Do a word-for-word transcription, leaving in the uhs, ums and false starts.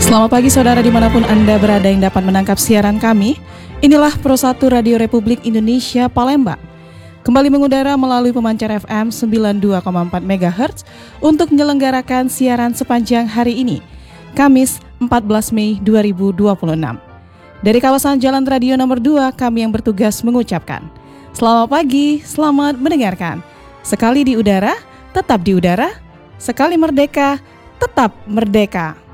Selamat pagi saudara dimanapun Anda berada yang dapat menangkap siaran kami. Inilah Pro satu Radio Republik Indonesia Palembang. Kembali mengudara melalui pemancar F M sembilan puluh dua koma empat megahertz untuk menyelenggarakan siaran sepanjang hari ini, Kamis empat belas Mei dua ribu dua puluh enam. Dari kawasan Jalan Radio nomor dua, kami yang bertugas mengucapkan selamat pagi, selamat mendengarkan. Sekali di udara, tetap di udara. Sekali merdeka, tetap merdeka.